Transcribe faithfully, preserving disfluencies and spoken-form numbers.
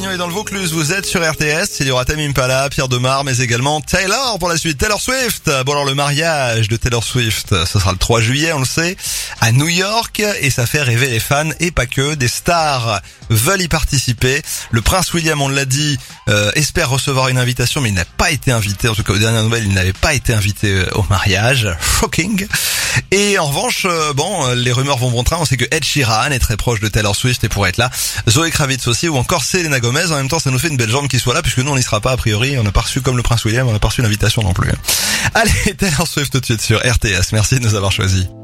Avignon et dans le Vaucluse, vous êtes sur R T S. Il y aura Tame Impala, Pierre Demar, mais également Taylor pour la suite. Taylor Swift. Bon alors le mariage de Taylor Swift, ce sera le trois juillet, on le sait, à New York, et ça fait rêver les fans et pas que. Des stars veulent y participer. Le prince William, on l'a dit, euh, espère recevoir une invitation, mais il n'a pas été invité. En tout cas, aux dernières nouvelles, il n'avait pas été invité au mariage. Shocking. Et en revanche, euh, bon, les rumeurs vont bon train. On sait que Ed Sheeran est très proche de Taylor Swift et pourrait être là. Zoé Kravitz aussi, ou encore Selena Gomez. En même temps, ça nous fait une belle jambe qu'il soit là, puisque nous, on n'y sera pas a priori. On n'a pas reçu comme le prince William, on n'a pas reçu l'invitation non plus. Allez, Taylor Swift tout de suite sur R T S. Merci de nous avoir choisis.